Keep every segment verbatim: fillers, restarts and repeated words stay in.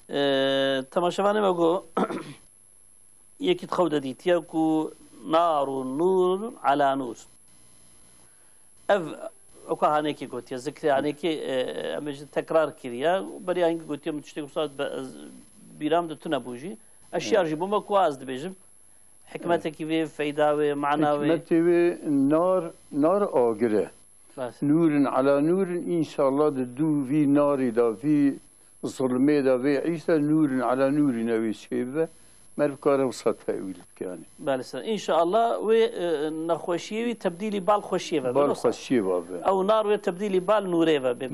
تماشاوانێ بەگۆ یەکیت خەو دەدیتە و نار و نور على نور ئەv ئەو هەانێکی گوتیە زکرانێکی ئەمەژ تەکرار کردە بەری هەنگی گوتیە من شتێک وسات بیرام دەتو نەبووژی ئەشیارژی بۆمە کواز دەبێژم حکمەتێکی وێ فەیداوێ معناوێ نار نار ئاگرە نورن على نورن ئینشاءالله دوو وی ناری دا وی ظلمێ دا وێ عیسە نورن على نوری نەوێ شێبە مەرکارە وسە تەویل بکەنێ بالسر ئینشاءالله وێ نەخۆشیەوی تەبدیلی باڵ خۆشیێوە باڵ خۆشیێوە ئەو نار وێ تەبدیلی باڵ نورێوە بێ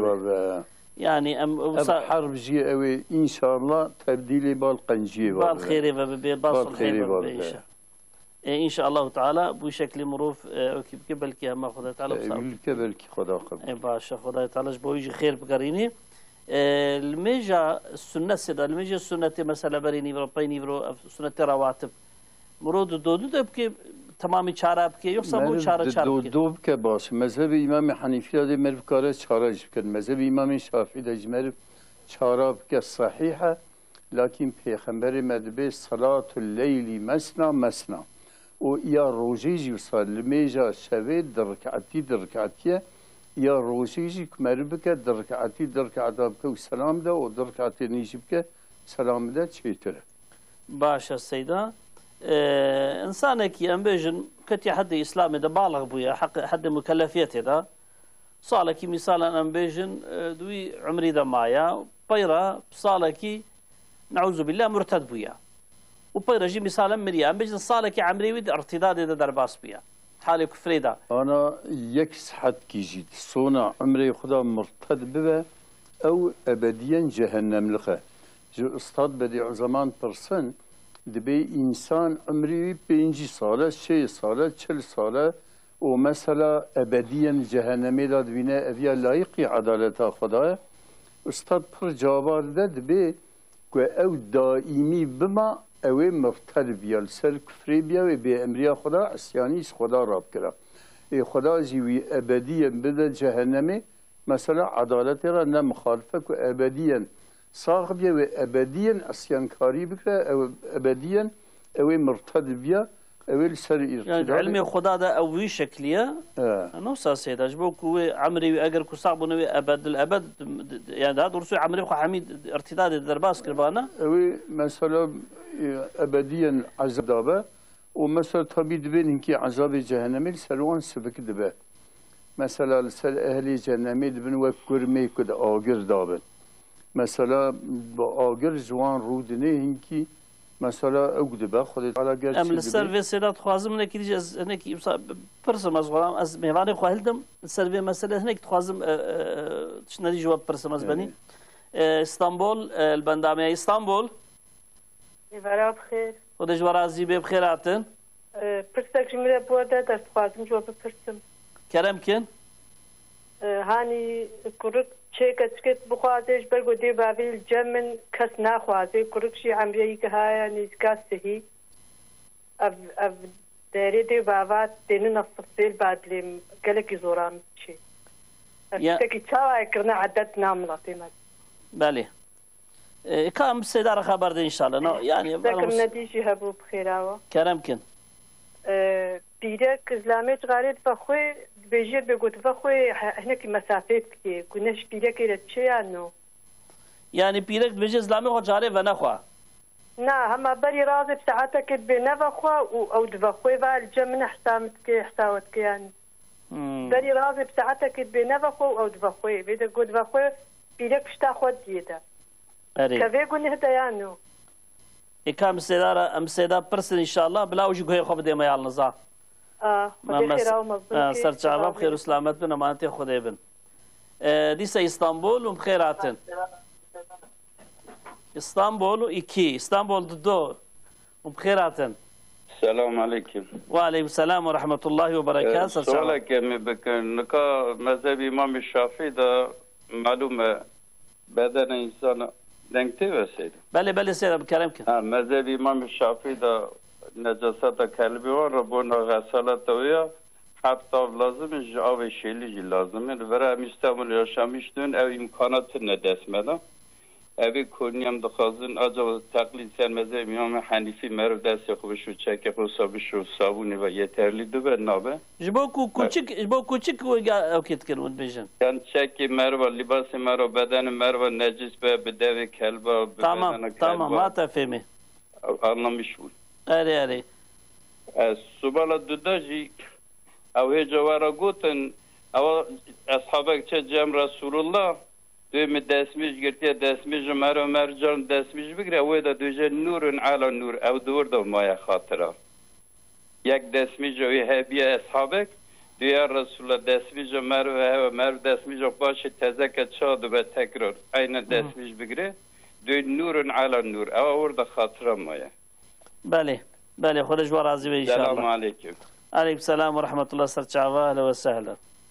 يعني ام حرب جي اوي ان شاء الله تبديلي بالقنجي بال خيري ببي باصل خيري ببي ان شاء الله تعالى بشكل مروف قبل كي ما خدای تعالی قبل كي خدا قبل باشا خدای تعالی بويجي خير بقريني الميجا السنه سدا الميجا السنه مثلا بريني بربيني برو سنه رواتب مرود دودو دبكي تمامی چاره بکه یا سمو چاره چاره بکه دو بکه باشه مذهب امام حنیفی داده مرد کاره چاره بکن مذهب امام شافعی داده مرد چاره بکه صحیحه لكن پیغمبر مدبه صلاة اللیلی مسنا مسنا و یا روزیجی وصال لمیجا شوید در رکعتی در رکعتیه یا روزیجی مرد بکه در رکعتی در رکعتا بکه و سلام ده و در رکعتی نیجی بکه سلام ده چیتره باشه سیدا إنسانك ينبجن كتي حد إسلامي ده بالغ بويا حق حد مكلفيته ده صالك مثالا أنبجن دوي عمري ده مايا بيرا صالك نعوذ بالله مرتد بويا وبيرا جي مثالا مريا أنبجن صالك عمري ود ارتداد ده درباس بيا حالي كفري ده أنا يكس حد كيجي صونا عمري خدا مرتد بوا أو أبديا جهنم لخه جو استاد بديع زمان برسن دبي إنسان عمري بينجي صالة شيء صالة شل صالة ومثلا أبديا جهنمي دا دبينا أبيا لايقي عدالة خدايا استاد بر جوابار ده دبي أو دائمي بما أو مرتد بيا لسر كفري بيا وبي أمريا خدا عسياني خدا راب كرا إيه خدا جيوي أبديا بدا جهنمي مثلا عدالة را نمخالفك وأبديا صاحبيا وأبديا عصيان كاري بكرة أو أبديا أو مرتد بيا أو السر يعني علمي خدا ده أو شكلية آه. أنا وصاسي ده جبوك هو عمري أجر كصعب ونوي أبد الأبد يعني هذا رسول عمري خو حميد ارتداد الدرباس كربانا أو مثلا أبديا عذابه ومثلا طبيب بين إنك عذاب جهنم السلوان سبك دبه مثلا سر أهل جهنم دبن وكرمي كده آجر دابن مثلا با آگر جوان رودنه هنگی مثلا اگده با خودت حالا گرچه ام السروي سيرات خوازم نكي ديج هناك برسم از غلام از ميواني خوالدم السروي مثلا هناك تخوازم شنو دي جواب برسم از بني اسطنبول البندامية اسطنبول يفرا بخير وده جوارا زيبه بخيراتن برسك جميلة بودا دست خوازم جواب برسم كرم كن هاني كرك شيكت شكت بخوازش برجو دي بابيل جمن كس ناخوازي كركشي عمري كهاي نيسكاسته أف أف داري دي بابات دينو نفصيل بعد لي قالك زوران شي أفتكي تشاوى كرنا عدد ناملاتي مد بالي كم سيدار خبر دي إن شاء الله نو يعني ذكر نديجي هبو بخيراوة كرم كن بيرك إسلامي غاريد فخوي بيجي بيقول فخوي هناك مسافات كتير كناش بيرك إلى تشيانو يعني بيرك بيجي إسلامي خو جاري ونخوا نا هما بري راضي بساعتك بنفخوا أو دفخوي فالجمن حسامتك حساوتك يعني بري راضي بساعتك بنفخوا أو دفخوي بيدا قد دفخوي بيرك شتا خود ديدا كيف يقول نهدا يانو إكام سيدارة أم سيدا برسل إن شاء الله بلا وجه هي خبر ديما يالنا زا آه خير ومظلوم سرچ عرب خير وسلامت بنا مانتي خدي بن ديسا اسطنبول ومخيراتن اسطنبول إيكي اسطنبول دو ومخيراتن السلام عليكم. وعليكم السلام ورحمة الله وبركاته. سؤالك بكن نكا مذهب إمام الشافعي ده معلومة بدن إنسان دنگته وسيد. بله بله سيد بكلامك. آه مذهب إمام الشافعي ده نجاسات كلبي وربنا غسالة ويا حتى لازم جاوي شيلي لازم. ورا مستعمل ياشامش دون أو إمكانات ندس مدا. Evi koniyam dixwazin acaba taklid ser mezheb İmam Hanifi merv dest xwe û çekê xwe sabîş û sabûnê ve yeterli dibe nabe. Ji bo ku küçük, ji bo küçük okey dikirin bêjin. Yani çekê merva, libasê merva, bedenê merva necis be, bi devê kelba, bi Tamam, bedena tamam, kelba. hata fehmi. Anlamış bû. Erê erê. Subala duda jî ew hê cewara gotin ew eshabek çe cem Resulullah دوی می دستمیش گرتیه دستمیش مرا مرجان دستمیش بگیره و دا دوجه نورن علا نور او دور دا مایه خاطره یک دستمیش وی هبیه اصحابک دویا رسول الله دستمیش مرا و مرا دستمیش باشه تزک چاد و تکرار این دستمیش بگیره دوی نورن علا نور او ورده خاطره مایه بله بله خودش و راضی به انشاءالله. سلام علیکم. علیکم السلام و رحمت الله سرچاوه اهلا و سهلا.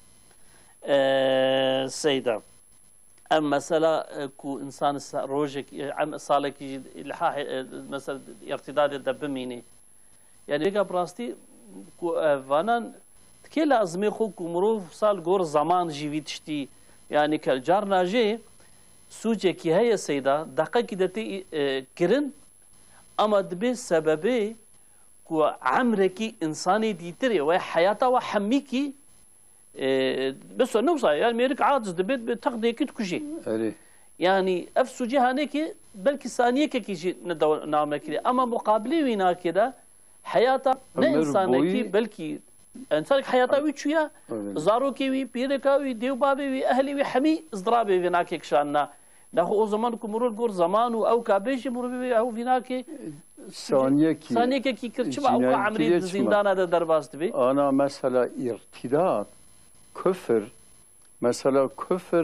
سیدا ام مثلا کو انسان روجك عم صالك لحاح مثلا ارتداد الدبميني يعني بيجا براستي كو فانان تكي لازمي خو كمروف صال غور زمان جيفيتشتي يعني كالجار ناجي سوجه كي هي سيدا دقه كدتي كرن اما دبي سببي كو عمركي انساني ديتري وهي حياته وحميكي بس نوصل يعني ميرك عاجز دبيت بتقضي كي تكشي يعني افسو جهانك بلكي ثانيه كي يجي ندو نعمل كده اما مقابلي وينا كده حياته لا انسانك بلكي انسانك حياته ويشيا زاروكي وي بيركا وي ديو بابي وي اهلي وي حمي ازدرابي ويناك كشانا ناخو زمانكم مرور غور زمان او كابيش مرور او ويناك ثانيه كي ثانيه كي كرتشبا او عمري زندان هذا درباست بي انا مثلا ارتداد كفر مثلا كفر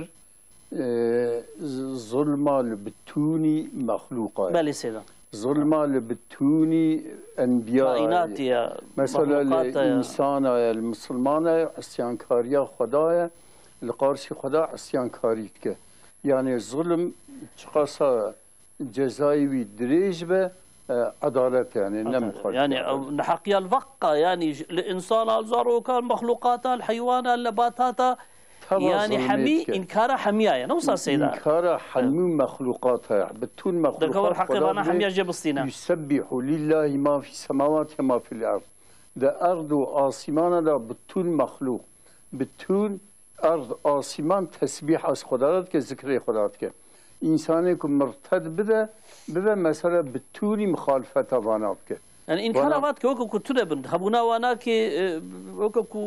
ظلمة لبتوني مخلوقات بله سيدا ظلمة لبتوني أنبياء مثلا الإنسان المسلمان عصيان كاريا خدايا لقارش خدا عصيان كاريك يعني ظلم شخصا جزائي دريج به عدالة يعني نمخل يعني حقيا الفقة يعني الإنسان الزارو كان مخلوقات الحيوان النباتات يعني حمي إنكار حمية يعني نوصل سيدا إنكار حمي مخلوقاتها بتون مخلوقات حقيقة أنا حمية جب الصينة يسبح لله ما في السماوات وما في الأرض ده أرض وآسمان ده بتون مخلوق بتون أرض آسمان تسبيح از خداوند ذكر خداوند إنساني كم مرتد بده بده مثلا بتوني مخالفة وانات که يعني إن كلامات كوكو كتير بند هبونا وانا كي كوكو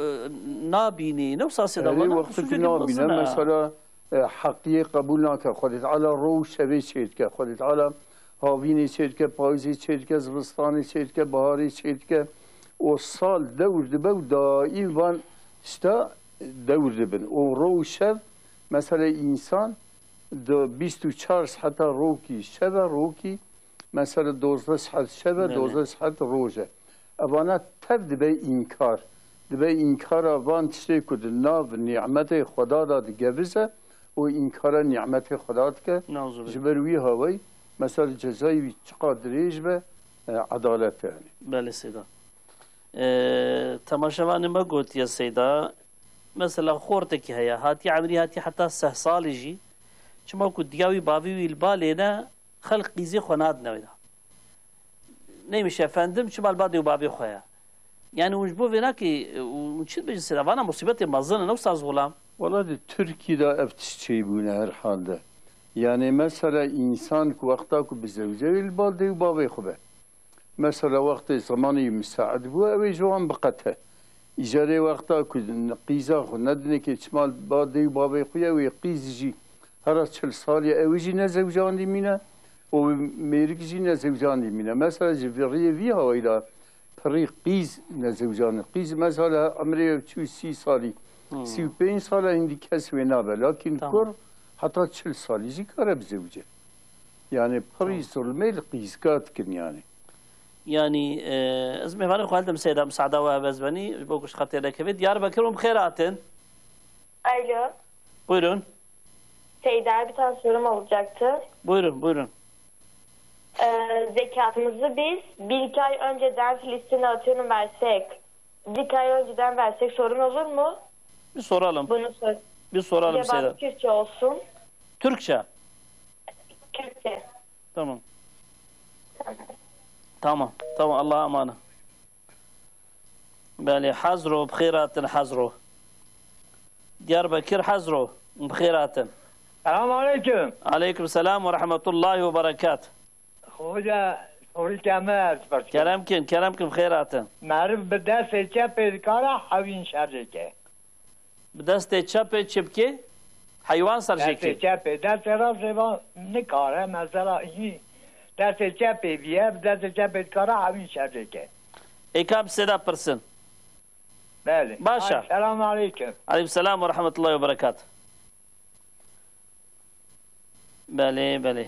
نابيني نفس هذا وانا وقت كي نابينه مثلا حقيقة قبولنا كخدت على روش شبيه شيء كخدت على هاويني شيء كبايزي شيء كزبستاني شيء كبهاري شيء ك والصال دور دبو دائم وان استا دور دبن وروش مثلا إنسان دو بیست و چهار ساعت روکی شب روکی مثلا دوازده ساعت شب دوازده ساعت روزه اوانا تب دبی انکار دبی انکار اوان تشتی کد ناو نعمت خدا داد گوزه و انکار نعمت خدا داد که جبروی هوای مثلا جزایی چقدر ریج به عدالت یعنی بله سیدا تماشاوان ما قلت يا سيدا مثلا خورتك هيا هاتي عمري هاتي حتى سه سالي جي شما كنت دياوي باوي والبالينا خلق قيزي خناد نويدا نيمش افندم شما البادي وبابي خويا يعني وجبو فيناكي ونشيل بيجي سيدا وانا مصيبتي مظنه نفس غلام والله دي تركيا افتش شيء بونه هر حال ده يعني مثلا انسان كو وقتا كو بزوجه البادي وبابي خوبه مثلا وقت زماني مساعد بو اوي جوان بقته اجاره وقتا كو قيزا خو ندني كي شمال بادي وبابي خويا ويقيز جي هر چل سالی اوجی نزوجان دیمینه و میرگی نزوجان دیمینه مثلا جوری وی هایدا پری قیز نزوجان قیز مثلا عمره چو سی سالی سی و پنج سال هندی کس و نبه لکن کر حتی چل سالی جی کاره بزوجه يعني بري ظلمي القيسكات كن يعني يعني اسمي فانا خالد مسيدة مساعدة وابزبني بوكش خاطر لك في ديار بكرهم خيراتن. Alo. Buyurun. Seyda bir tane sorum olacaktı. Buyurun buyurun. Ee, zekatımızı biz bir iki ay önceden Filistin'e atıyorum versek, bir iki ay önceden versek sorun olur mu? Bir soralım. Bunu sor. Bir soralım Seyda. Türkçe olsun. Türkçe. Türkçe. Tamam. Tamam. Tamam. Allah'a emanet. بله حزرو بخيرات حزرو دياربكر حزرو بخيرات. السلام عليكم. عليكم السلام ورحمة الله وبركاته. خوجا خوجا كمال كلامكم كلامكم بخيرات. معرف بدست چپ کارا حوین شرجه. بدست چپ چپکه حیوان سرجه. دست چپ دست راست با نکاره مثلا این دست چپ بیه دست چپ کارا حوین شرجه. ایکاب سدا پرسن. بله. باشا. السلام علیکم. علیکم السلام ورحمة الله وبركاته. بله بله.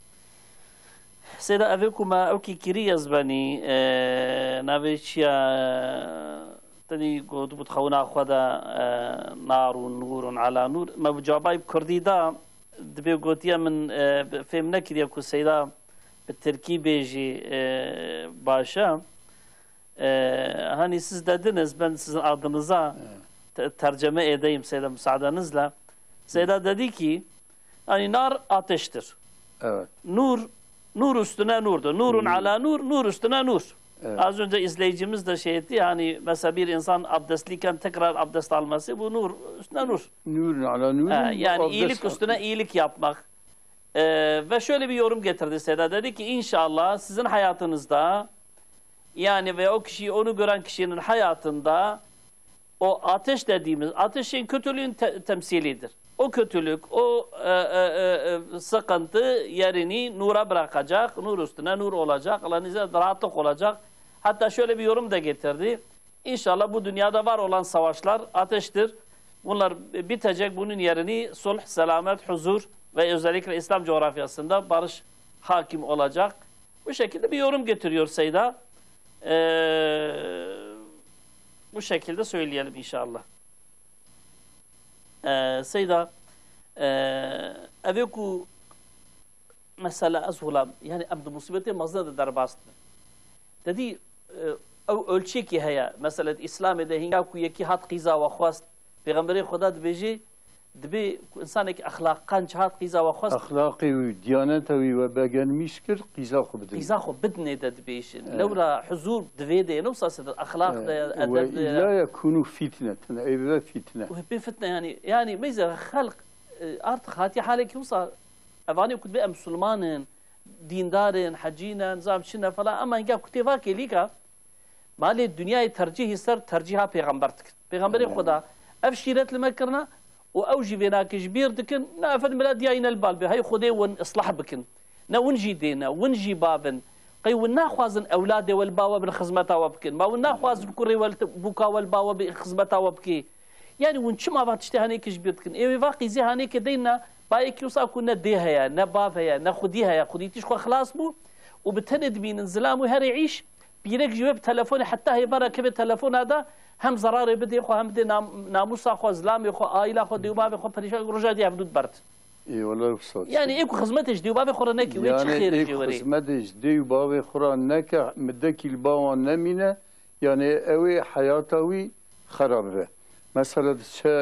سيدا أفيكو ما أوكي كيري يزباني اه نافيشيا تدي قد بتخونا خدا اه نار ونور على نور ما بجوابي بكردي دا دبي قوتيا من اه فهمنا كده كو سيدا بالتركيب يجي اه باشا اه هاني siz dediniz ben sizin adınıza tercüme edeyim Seyda müsaadenizle. Seyda dedi ki hani nar ateştir. Evet. Nur nur üstüne nurdur. Nurun ala nur, nur üstüne nur. Evet. Az önce izleyicimiz de şey etti yani mesela bir insan abdestliyken tekrar abdest alması bu nur üstüne nur. Nurun ala nur. Ha, yani iyilik üstüne iyilik yapmak. Ee, ve şöyle bir yorum getirdi Seda. Dedi ki inşallah sizin hayatınızda yani ve o kişiyi onu gören kişinin hayatında o ateş dediğimiz ateşin kötülüğün te temsilidir. O kötülük, o e, e, e, sıkıntı yerini nura bırakacak, nur üstüne nur olacak, Allah'ın izniyle rahatlık olacak. Hatta şöyle bir yorum da getirdi. İnşallah bu dünyada var olan savaşlar ateştir. Bunlar bitecek, bunun yerini sulh, selamet, huzur ve özellikle İslam coğrafyasında barış hakim olacak. Bu şekilde bir yorum getiriyor Seyda. Ee, bu şekilde söyleyelim inşallah. سيدا أبيكو مسألة أسهل يعني أبدو مصيبتي مصدر درباست تدي أو أولشيكي هيا مسألة إسلام ده هنگا كو يكي هات قيزا وخواست بيغمبري خدا دبيجي دبي إنسانك أخلاقا هات قيزا وخواست أخلاقي وديانتوي وباقان مشكر قيزا خو بدن قيزا خو بدني ده دبيش لولا حضور دفيدي نوصل سيد الأخلاق ده أدب لا يكون فتنة أي فتنة وهي فتنة يعني يعني ميزة خلق أرتخ هاتي حالك يوصل أفاني كنت بقى مسلمان ديندار حجينا نظام شنا فلا أما هنگا كتفا كليكا مالي الدنيا ترجيح سر ترجيحها پیغمبرتك پیغمبري خدا أفشيرت لمكرنا وأوجي بيناك جبير دكن نافد ملا دياينا البال بهاي خدي ون إصلاح بكن نا ونجي دينا ونجي بابن قي ونا خوازن أولادي والباوة بالخزمتا وبكن ما ونا خوازن كوري والبوكا والباوة بخزمتا وبكي يعني ونش ما باتشتي هانيك جبير دكن إيه واقعي زي هانيك دينا بايك يوصا كنا ديها يا نبافها يا ناخديها يا خديتيش خو خلاص بو وبتند بين انزلام وهر يعيش بيرك جواب تلفوني حتى هي برا كبه تلفون هذا هم زراري بدي خو هم بدي نام ناموس خو زلامي خو عائله خو ديوبا خو بريشان رجا دي حدود برت اي والله بصوت يعني ايكو خدمتش ديوبا خو رنك ويش خير يعني جوري خدمتش ديوبا خو رنك مدك الباو نمينه يعني اوي حياتوي خرابه مثلا شا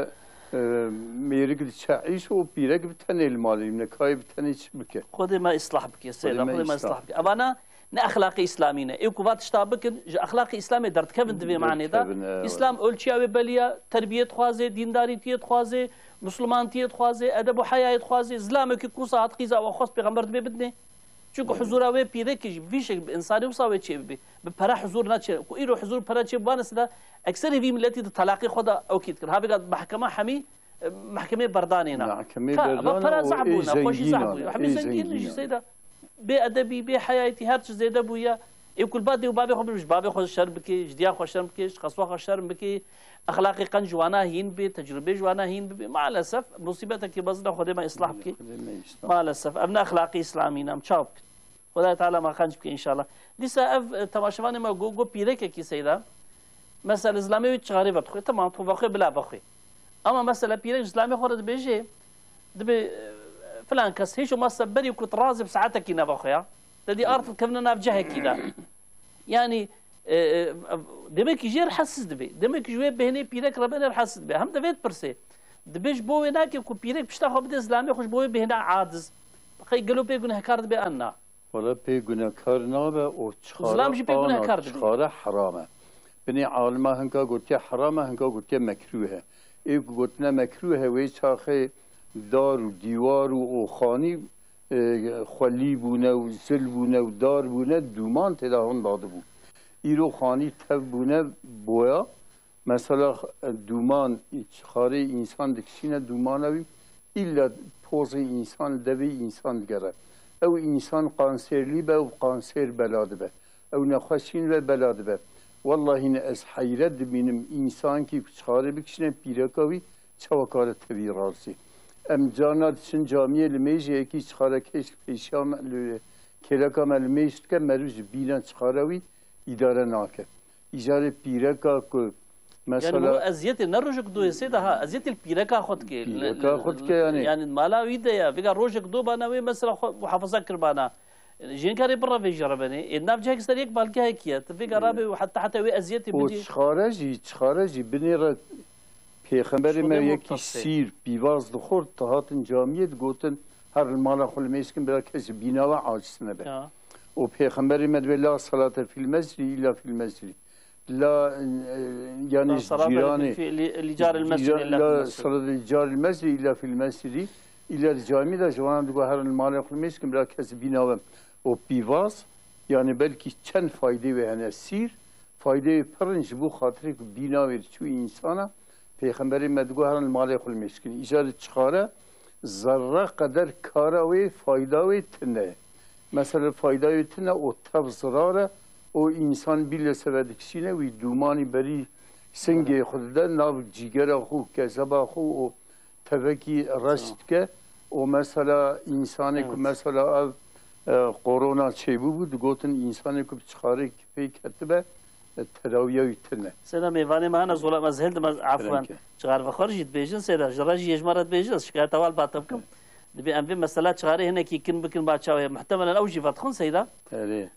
ميرك تعيش وبيرك بتني المالي منك هاي بتني شبكه خذ ما اصلاح بك يا سيدي خذ ما اصلاح بك ابانا نا اخلاقي اسلامينا ايكو فات شتابك اخلاقي اسلامي درت كيف دبي معني دا اسلام اولشياوي بليا تربيه خوازي دينداريتي خوازي مسلمانتي خوازي ادب وحياه خوازي اسلامك كوسا قيزا وخص بيغمبر دبي بدني چونكو حضوراوي بيرك فيش انساني وصاوي تشي ببرا حضور ناتشي كو ايرو حضور برا تشي بانس دا اكثر في ملتي تلاقي خدا اوكيد كر هابي محكمه حمي محكمه بردانينا محكمه بردانينا برا زعبونا خوشي زعبونا حمي زنجين سيدا بأدبي بحياتي هرش زي دبويا يقول بادي وبابي خو مش بابي خو شرم بكي جديا خو شرم بكي خصوا خو شرم بكي اخلاقي قن جوانا هين بي تجربه جوانا هين بي مع الاسف مصيبتك بزنا خدي ما اصلاح بكي مع الاسف ابنا اخلاقي اسلامي نام تشاوب خدای تعالی ما خنج بكي ان شاء الله لسه اف تماشوان ما جو جو بيرك كي سيدا مثلا اسلامي تشغاري بتخو تمام تو بخي بلا بخي اما مثلا بيرك اسلامي خرد بيجي دبي فلان كس هيشو ما سبري وكنت رازب ساعتك كنا بخيا تدي ارض كنا نافجها كذا يعني دمك يجي حسس دبي دمك جوي بهني بيرك ربنا حسس به هم دفيت برسي دبيش بو هناك كو بيرك بشتا خو بده اسلامي خوش بو بهنا عاجز خي قالوا بيقول هكارد بأننا ولا بي گناهکار نابه و اسلام جی پی گناهکار چخاره دنی. چخاره حرامه بنی عالمه هنگا گوتی حرامه هنگا گوتی مکروهه ای گوتنه مکروهه وی چاخه دار و دیوار و اوخانی خلی بونه و زل بونه و دار بونه دومان تدا هون داده بود ایرو خانی تب بونه بویا مثلا دومان چخاره انسان دکشینه دومانوی ایلا پوز انسان دوی انسان گره او انسان قانسرلی به و قانسر بلاده به او نخوشین و بلاده به والله این از حیرت بینم انسان که چخاره بکشنه پیرکاوی چوکار توی رازی ام جانات چن جامعه لمیجه یکی چخاره کش پیشام کلکا ملمیشت که مروج بینا چخاروی اداره ناکه ایجار پیرکا که يعني هو ازيت النروجك دو يسيدها ازيت البيركا خد كي بيركا خد كي يعني يعني مالا ويدا يا فيقا روجك دو بانا وي مثلا محافظه كربانا جين كاري برا في جربني الناب جاك ستريك بالكي هيك فيقا رابي وحتى حتى وي ازيت بدي وشخارجي شخارجي بنيرا پیغمبر ما یکی سیر بیواز دخور تهاتن جامعیت گوتن هر المالا خل میسکن برا کسی بینا و عاجز نبه و پیغمبر ما دوی لا صلاة فی المسجد الا فی المسجد لا يعني جيراني لجار المسجد لا صلاة لجار المسجد إلا في المسجد إلا الجامع ده جوان دو هر المال يخلمش كم راكز بيناهم و بيواز يعني بلكي چند فايدة و هنا سير فايدة پرنج بو خاطرك بيناوير چو إنسانا پیغمبر مدگو هر المال يخلمش كن إجارة چخارة ذره قدر كارا و فايدة و تنه مثلا فايدة و تنه و تب ضراره او انسان بیل سواد کشینه وی دومانی بری سنگ خود ده ناو جیگر خو کذب خو و تفکی رشت که و مثلا انسانی که مثلا قرونا چه بود گوتن انسانی که چخاره پی کتبه تراویه تنه سلام ایوانی ما انا ظلم از هند عفوا چغار بخارجید بیجن سیدا جراجی یجمرت بیجن شکایت اول باتم کم دبي أنبي مسألة شغاري هنا كي كن بكن باتشاوية محتملا أوجي فتخون سيدا أيه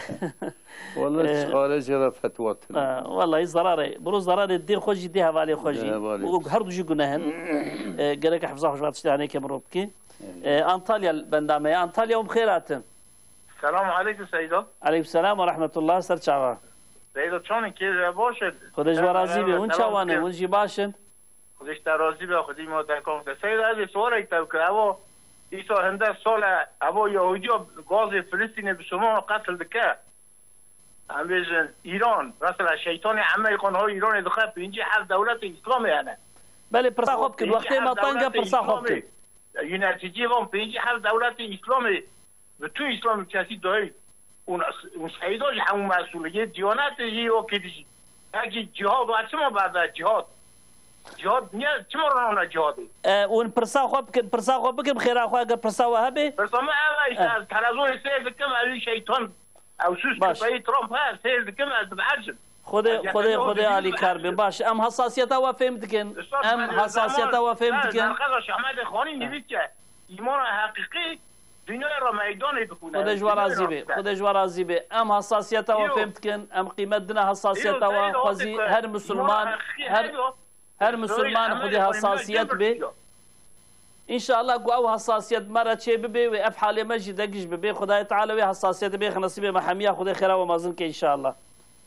والله شغاري جرى فتواتنا والله زراري برو زراري الدين خوجي ديها بالي خوجي وهردو جي قناهن قالك حفظه حفظه تشتاني كمروبكي أنطاليا البندامية أنطاليا وبخيراتن السلام عليكم سيدا عليكم السلام ورحمة الله سر شعبا سيدا شلونك كيف باشد خدش ورازي بي ون شوانه ون جي باشن خودش ترازی به خودی ما در کام ده سید از سوال ایتاب که اوا ایسا هنده سال اوا یهودی گاز فلسطین به شما قتل دکه هم بیشن ایران مثلا شیطان عمه قانهای ایران دخل پینجی هفت دولت اسلامی هنه بله پرسا خوب کن وقتی ما تانگا پرسا خوب کن یونتیجی وام پینجی هفت دولت اسلامی به تو اسلام کسی دایی اون سیداش همون مسئولیه دیانت یه وقتی دیشی اگه جهاد و چه ما بعد جهاد جهاد نیا چه مرانه جهادی اون پرسا خوب کن پرسا خوب بکن بخیر آخو اگر پرسا وهبه پرسا ما اول تلازون سیر دکم اوی شیطان او سوس کفایی ترامپ ها سیر دکم از بعجم خود خود خود علی کربی باش ام حساسیت ها فهمت کن ام حساسیت ها فهمت کن نرخص احمد خانی نوید که ایمان حقیقی دنیا را میدان بکنه خودش ورازی به خودش ورازی به ام حساسیت ها فهمت کن ام قیمت دنا حساسیت ها خوزی هر مسلمان هر هر مسلمان خودی حساسیت به انشاءالله گو او حساسیت مرا چه ببی و افحال مجد دقش ببی خدای تعالی و حساسیت بی خنصیب محمیه خدای خیره و مازن که انشاءالله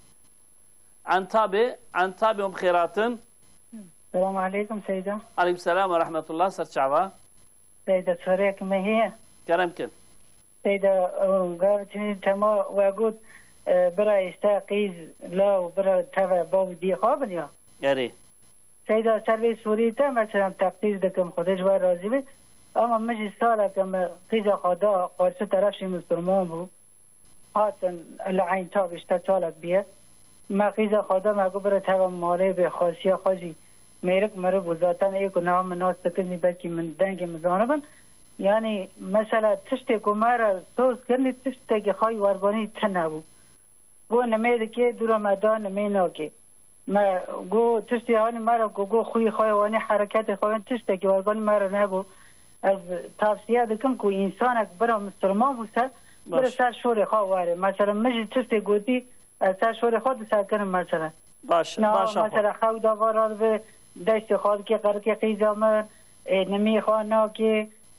عن تابع عن تابع ام خيراتن السلام عليكم سيدة عليكم السلام ورحمة الله سر شعبا سيدة سوريك ما هي كرمكن سيدة قالتني تما وقود برا استاقيز لا وبرا تبع باب دي خابن يا ياري سيدة سروي سوريتا مثلا تقدير دكم خودش و راضي بي اما مجي سالة كم قيزة خدا قارسة طرفش مسلمان بو هاتن العين تاب اشتا سالك بيه ما قيزة خدا ما قبرة تبع مالي بخاصية خاصي ميرك مرب وذاتان ايكو نام ناس تكني بلكي من دنگ مزانبن يعني مثلا تشتي كمارا سوز كرني تشتي خاي وارباني تنابو گو نمید که دور مدان نمینا که ما گو تشتی هانی مرا گو گو خوی خواهی حرکت خواهی تشتی که وارگانی مرا نگو از تفسیه دکم که انسانک برا مسلمان بوسه برا سر شور خواه واره مثلا مجی تشتی گوتی از سر شور خواه سر کنم مثلا باش باش مثلا خود آواراد به دست خواد که قرار که قیزامر نمی خواه نا که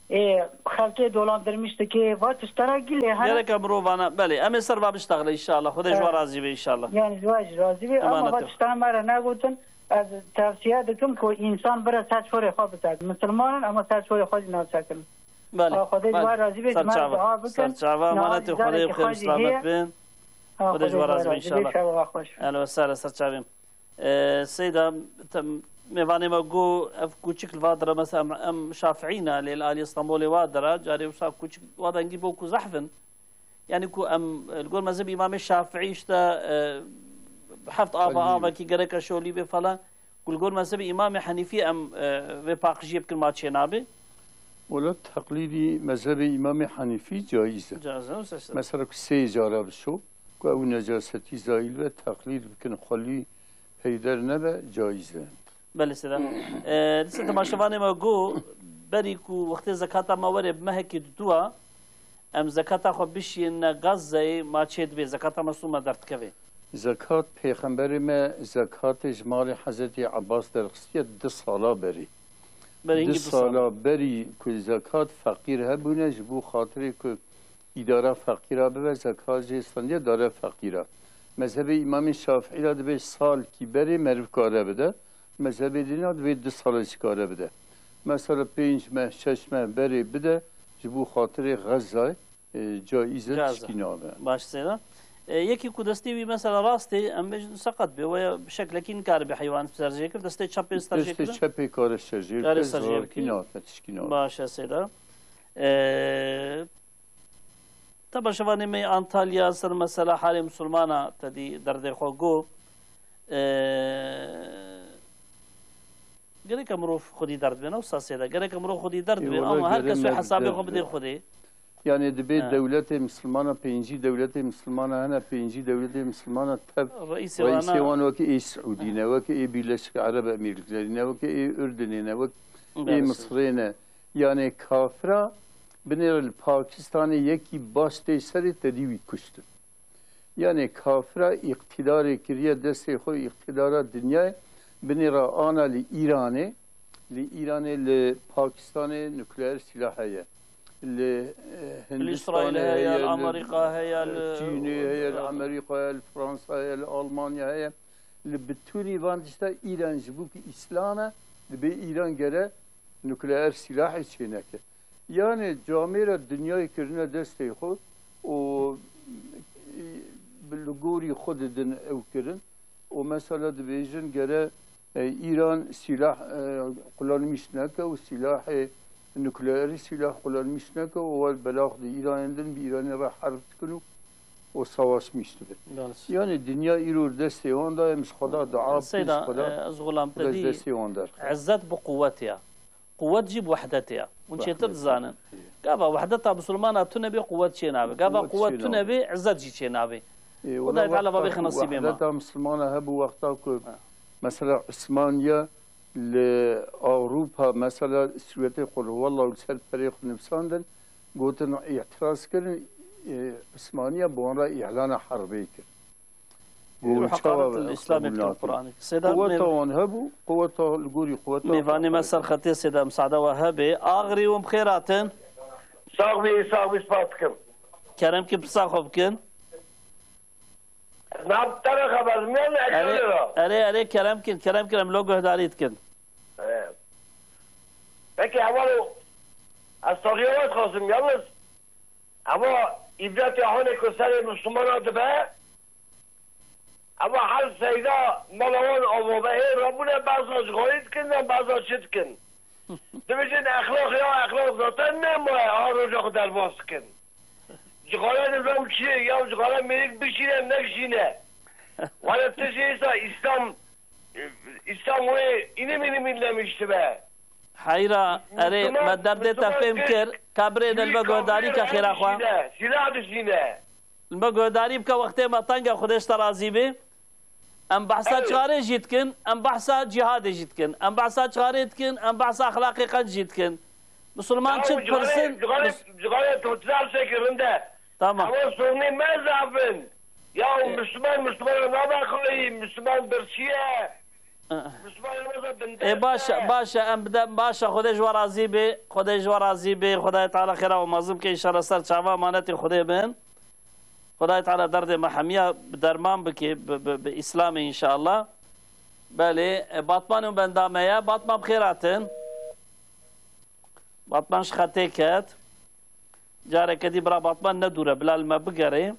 خلطه dolandırmıştı ki var tuşlara gille gerek amrovana beli em ser va biştagla inşallah Xuda jwa razı be inşallah yani zvaj razı be ama var tuşlara mara ne gotun az tavsiye dikim ki insan biraz saç şöyle xabıtak Müslümanın ama saç şöyle xaz nasakın beli Xuda jwa razı be sarçava sarçava manatı Xuda bxir selamet bin Xuda jwa razı be inşallah اهلا وسهلا sarçavim سيدة ميفاني ماغو if كوتشيك الفادرة مثلا ام شافعينا للآل اسطنبول وادرة جاري وصاف كوتشيك وادرة نجيبو كو زحفن يعني كو ام القول مذهب امام الشافعي اشتا حفظ ابا ابا كي قريكا شولي بي فلا كل قول مذهب امام حنيفي ام في باق جيب كل ما تشينابي ولا تقليدي مذهب امام حنيفي جائز جائز مثلا سي جارة بشو كو نجاستي زايل و تقليد بكن خلي هيدر نبا جائزه بله سيدا لسه تماشواني ما جو بريكو وقت زكاة ما وري بمهكي دوا ام زكاة خو بشي ان غزة ما تشيد بي زكاة مصومة درت كفي زكاة پیغمبر ما زكاة جمال حضرت عباس در قصية دو سالا بري دو سالا بري كو زكاة فقير هبونه جبو خاطري كو اداره فقيره به زکات اسلامی داره فقیره مذهب امام شافعی را به سال کی بری مرف کاره بده مذهب دینا به دو سال کاره بده مثلا پنج ماه شش ماه بری بده جبو خاطر غزه جایزه تشکینابه باش سیدا یکی کو دستی وی مثلا راستی ام بج سقط به و بشکل کین کار به حیوان سرجه کرد دستی چپ استرجه کرد دستی چپ کار سرجه کرد کینات تشکینابه باش سیدا طبعا شواني مي انطاليا سر مثلا حال مسلمانة تدي درد خوغو قريك مروف خدي درد بنا وصا سيدا قريك مروف خدي درد بنا اما هر كسو حسابي خو بدير خدي يعني دبي دولة مسلمانة بينجي دولة مسلمانة هنا بينجي دولة مسلمانة تب رئيسي رئيسي وانا وكي اي سعودينا وكي اي بيلاشك عرب امريكا وكي اي اردنينا وكي اي مصرينا يعني كافرة بنر پاکستان یکی باسته سر تدیوی کشتن یعنی کافر اقتدار کریه دست خو اقتدار دنیا بنر آنا لی ایرانه لی ایرانه لی پاکستان نکلیر سلاحیه لی هندستان هي الامريكا هي الصين هي الامريكا هي فرنسا هي المانيا هي لی بتونی واندشتا ایران جبوک اسلامه لی به Iran گره نکلیر سلاحی چینکه yani camire dünyayı kirine desteği خود و بالگوری خود دن او کرن و مثلا دبیجن گره ایران سلاح kullanmış neke و سلاح nükleeri silah kullanmış neke و بلاغ دی ایران'dan bir İran'a ve harp tıkını o savaşmıştı. Yani dünya irur desteği onda ems خدا دعا سيدا أزغلام تدي عزت بقوتها قوة تجيب وحدتها ونشي ترزانن قابا وحدتها بسلمانة تنبي قوة شينابي قابا قوة تنبي عزت جي شينابي وده يفعل بابي خنصيبي ما وحدتها مسلمانة هبو وقتها مثلا عثمانية لأوروبا مثلا سويتي قل والله وسال فريق نفساندن قلتن اعتراض كرن عثمانية بونرا إعلان حربي كرن حقارة الإسلام القرآن قوتهم هبو قوته الجوري قوته ميفاني مسر خطي سيدا مساعدة وهبي أغري ومخيراتن صاغبي صاغبي سباتكم كرم كيف صاحبكن نعم ترى خبر من أكثر أري أري كرم كن كرم كرم لوجو هداريتكن peki havalı astariyat kazım yalnız ama ibret yahane kusari Müslüman adı be ama hal seyda malavan avvabı Rabbuna bazı zgayit kinden bazı şitkin demişin ahlak ya ahlak zaten ne mi ağıracak derbaskin zgayet ben ki ya zgayet melik bir şeyle ne şeyle valla teziyse İslam İslam ve inim inim inlemişti be حيرة أري ما درد تفهم كر كبرين المجوداري كخير أخوان سلاح دشينه المجوداري بك وقت ما تنجا خدش ترازي به أم بحثا شغاري جيتكن أم بحثا جهاد جيتكن أم بحثا شغاري جيتكن أم بحثا أخلاقي قد جيتكن مسلمان شد برسن جغاري توتزار سكرنده تمام أما سوني ما زعفن يا مسلمان مسلمان ما بخلي مسلمان برشيه اي باشا باشا ام بدا باشا خدای ورازی به خدای ورازی به خدای تعالی خیر و مظلوم که ان شاء الله سر چاوا مانتی خدای بن خدای تعالی درد محمیه درمان بکی به اسلام ان شاء الله بله باطمان بندامه باطمان بخیراتن باطمان شخته کت جاره کدی برا باطمان ندوره بلال ما بگره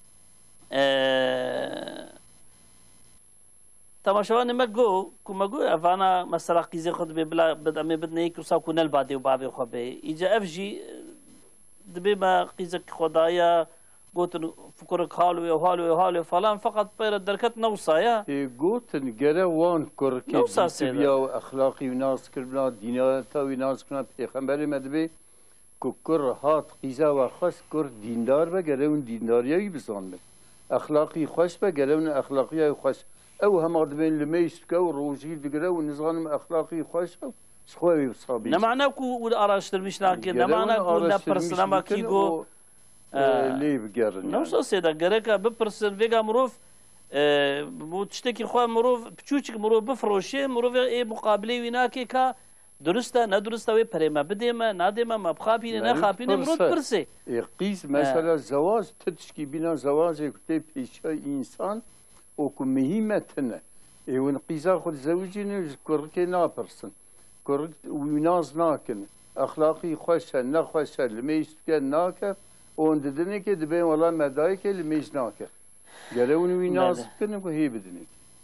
تماشاوان مگو کو مگو افانا مثلا قیزه خود به بلا بدمه بدنه که ساکو نل باده و بابی خو به ایجا افجی دبی ما قیزه خدایا قوتن فكر حالو وحالو وحالو فلان فقط بير الدركات نوصا يا قوتن جرا وان كركي نوصا سيدا اخلاقي وناس كربنا ديناتا وناس كنا پیغمبر مدبي كر هات قيزا وخاص كر ديندار بگرون دينداريي بزان اخلاقي خوش بگرون اخلاقي خوش او هم بين لميس كو روجي دگرون نزغان اخلاقي خوش خوي وصابي نمعنا كو اراشتر مش لكن نمعنا كو لا برسنما كيغو ليه بقرن نوصل سيدا جريكا ببرسن فيجا مروف وتشتكي خواه مروف بتشوشك مروف بفروشي مروف ايه مقابلي ويناكي كا درسته ندرسته وي بريما بديما ناديما ما بخابين نخابين مروف برسي قيس مثلا زواج تتشكي بنا زواج كتير بيشا انسان وكو مهمتنا ايه ونقيزا خد زوجين كوركي نابرسن كورك ويناز ناكن اخلاقي خوشة نخوشة لميش كان ناكا اون ددنه که دبین والله مدایی که لیمیش ناکه گره اونوی ناز کنه که هی بدنه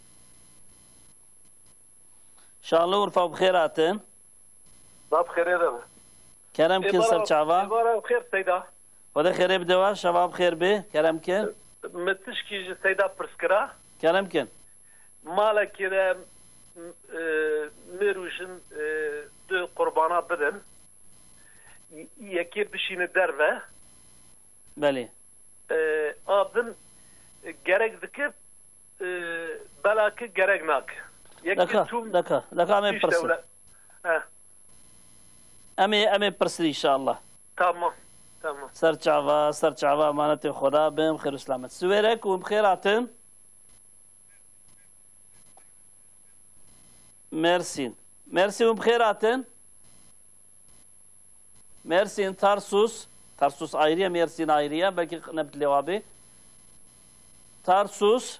شاءالله ورفا بخيراتن باب خير يا دابا كلام كن سب شعبا بار بخير سيدا ولا خير بدوا شباب خير به كلام كن متشكي سيدا برسكرا كلام كن مالك كده مروشن دو قربانا بدن يكي بشين الدربه بله آدم gerek ذكر بلاك gerek ناك لك لك لك أمي برسل أمي أمي برسل إن شاء الله تمام تمام سر شعبا سر شعبا مانتي خدا بهم خير سلامت سويرك وبخيراتن ميرسين mercy وبخيراتن ميرسين تارسوس تارسوس ayrıya Mersin ayrıya belki nebtli abi Tarsus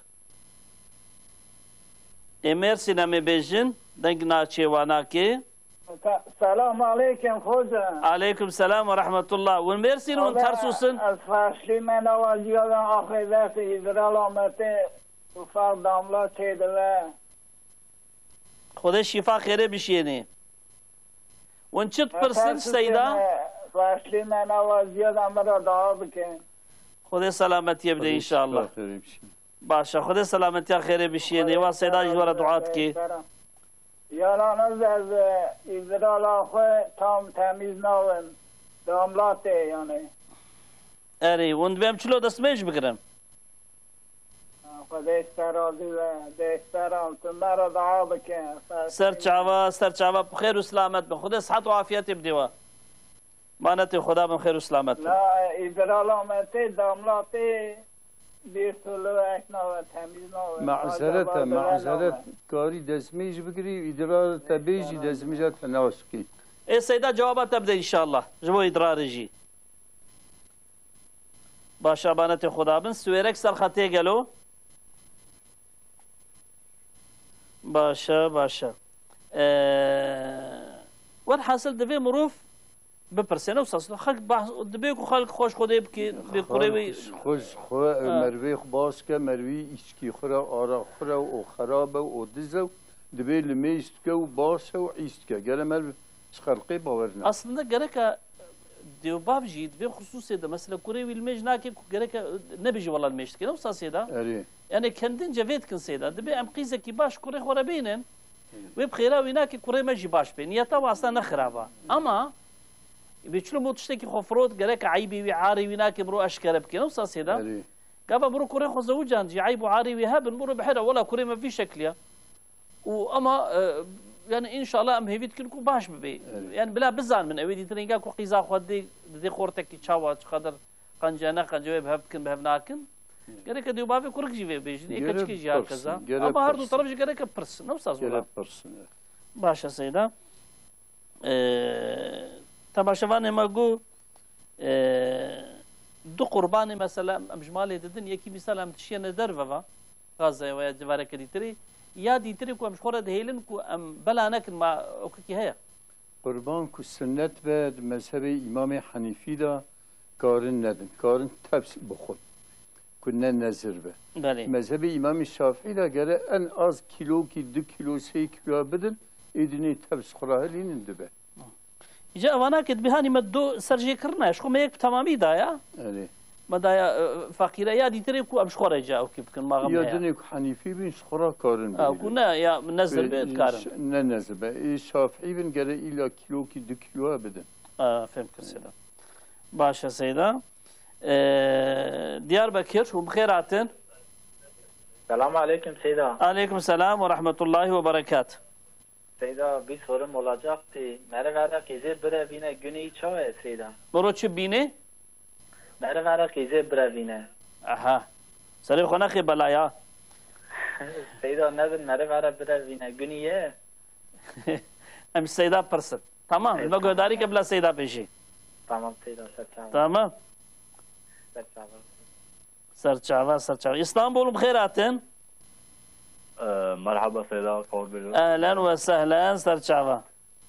e Mersin'e mi bejin dengna çevanaki Selam aleyküm hoca. Aleyküm selam ve rahmetullah. Ve Mersin ve Tarsus'un Asfasli menavaziyadan ahireti İzrail ameti ufak damla çeydiler. Xuda şifa xeyre bir şeyini. Ve çıt pırsın seyda فاصلی من آوازیادم مرا دعا بکن خدا سلامتی بده انشاءالله باشه خدا سلامتی خیره بشیه نیوا سیدا جوار دعات کی یاران از از ایزرال آخوه تام تمیز ناون داملاته یعنی اری وند بیم چلو دستمیش بگرم خدا استرازی و دسترام تو مرا دعا بکن سر چاوا سر چاوا بخیر و سلامت به خدا صحت و عافیت بدیوا مانت خدا من خیر و سلامت لا ایدرال آمده داملاتی بیرتولو اکناو تمیز ناو معذرت معذرت کاری دزمیج بگیری ایدرال تبیجی دزمیجت تناس کی ای سیدا جوابات تبده انشاءالله جبو ادراری جی باشا مانت خدا من سویرک سر خطه گلو باشا باشا وان حاصل دوی مروف بپرسینه و ساس خلق بحث دبی کو خلق خوش خوده بکی بکوری خوش خو مروی باز که مروی ایشکی خورا آرا خورا و خراب و دزو دبی لمیست که و باش و ایست که گره مروی خلقی باورنا aslında gerek diyor babji ve hususi de mesela kurevi ilmejna ki gerek ne biji vallahi ilmejt ki ne usası da yani kendince vetkin seyda debê em qîzekî baş kurê xwe re bînin wê bi xêra wî nake kurê me jî baş bê niyeta we asla nexiraba ama bê çilo bo tiştekî xwe firot gerek eybî wî arî wî nake mirov eşkere bike ne wisa sêda gava mirov kurê xwe zewcan jî eyb û arî wî hebin mirov bihêre wala kurê me vî şekliya û ama yani inşallah em hêvî dikin ku baş bibe yani bila bizan min evê dîtirin ku qîza xwe dê didê xortekî çawa çi qedr qenca ne qenca wê bi hev bikin bi hev nakin گەرەکە دێ باێ کوڕک جیێ بێژن کەچکی ژیا کەزا گەرە ئەمە هەردوو person. تەڵەبژ گەرەکە purse نەوساز گەرە person. باشە سەیدا تەماشەوانێ مەگو دوو قوربانی مەسەلا ئەم ژمالێ دەدن یەکی میسال ئەم تشیەنە دەرڤەوە غازەوەیە جوارەکە دیتری یا دیتری کو ئەم خۆرە دەهێلن و ئەم بەلا نەکن ما ئەوکەکی هەیە قوربان ku sünnet ve mezhebi İmam-ı Hanifi'de karın nedin. Karın tepsi bixun. Ku ne nezir be. بەێ Mezhebi İmam-ı Şafii'de göre en az kilo ki du kilo sey kilo bidin edini tepsi kurahilinin dibe. جا ئەوانە کرد بهانی مە دۆ سەرژێکردنە شخۆمە یەک تەمامیدایە Yani مەدایە فەقیرە یا دیتری و ئەم خۆرە جاوکی بکن ماغم ya dini ku Hanifi bin skora karın کو نە یا نەزر بێت کارن Ne nezir be. E, Şafii bin göre illa kilo ki du kilo bidin. فێم کردێتە باشە سەیدا دیار بەکر و بخێراتن سلام علیکم سیدا. علیکم سلام و رحمت الله و برکات Seyda bir sorum olacaktı. Merhaba kize bre bine günü çağı Seyda. بڕۆ چ بینێ Merhaba kize bre bine. ئەها سەری خۆ نەخێ بەلایە Seyda nebin merhaba bre bine günü ye. ئەم سەیدا person تەمام بە گۆداری کە بلا سەیدا پێشی Tamam Seyda serçava. تەمام Serçava. سەرچاوە سەرچاو ئیستانبول بخێراتن مرحبا سيدا قول بيجو ئەهلەن وەسەهلەن سەرچاوە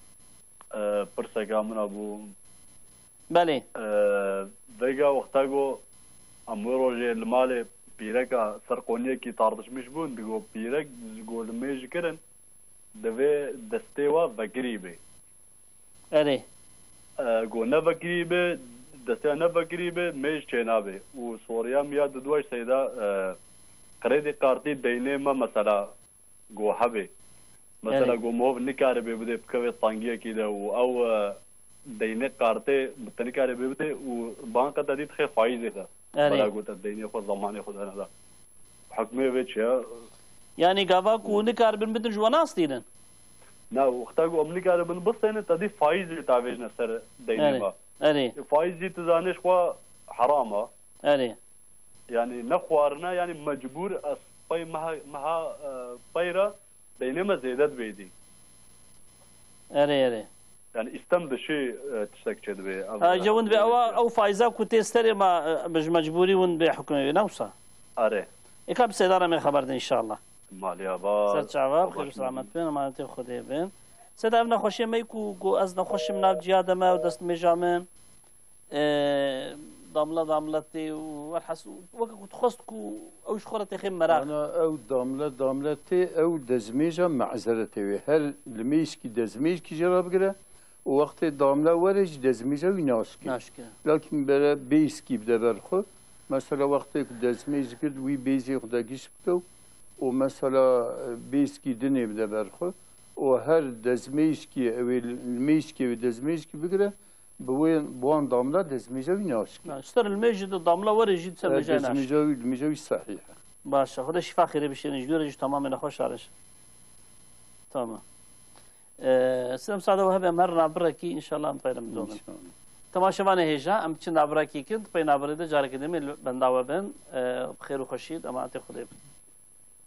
برسكا من ابو بەێ دقا وقتاقو امورو جي المالي بيركا سرقونيه كي طاردش مش بون دقو بيرك دقو لميج كرن دفي دستيوا بقريبي ئەرێ قو نفا قريبي دستيوا نفا قريبي ميج چينابي وسوريا مياد دواش سيدا قريدي قارتي ديني ما مثلا قو حبي مثلا قو موف نكاري بيبدي بكوي طانجيه كده او ديني قارتي بتنكاري بيبدي وبانكا تدي تخي فايزه ده ولا قلت الديني خو زماني خو انا ده حكمي بيتش يعني قافا كو نكار بن بدن جواناس دينن نا وقتا قو ام نكاري بن بس يعني تدي فايزه تاويجنا سر ديني ما اري فايزه تزانش خو حرامه اري يعني نخوارنا يعني مجبور اصبي مها مها طيره بينما زيادات بيدي اري اري يعني استم بشيء تشتكي به اه جوند به او او فايزا كنت استري ما مش مجبوري ون بحكم نوصا اري اكاب سيداره من خبرنا ان شاء الله مال يا با سر جواب خير سلامت بين ما انت خدي بين سيدا ابن خوشي ميكو جو از نخوش من جياده ما ودست مجامن داملا داملتي والحس وقت خصتكو او شخرتي خيم مراخ انا او داملا داملتي او دزميجا معزرتي هل لميشكي دزميجكي جراب كده ووقت داملا ورج دزميجا ويناشكي ناشكي لكن برا بيسكي بدا برخو مثلا وقت دزميج كد وي بيزي خدا جيش بتو ومثلا بيسكي دني بدا برخو وهر دزميجكي او الميشكي ودزميجكي بكده بوين بوان داملا دزميجاوي ناشكي اشتر الميجد الداملا ورجي تسمى جاي دزميجاوي الميجاوي صحيح باشا خدا شفا خير بشين جدور تماما خوش عرش تمام أه سلام سعاده وهبه مرنا بركي ان شاء الله نطير مدوم تماشاوانه هيجا ام چند ابراكي كنت بين ابرده جارك دمي بنداوبن أه بخير وخشيد اما انت خدي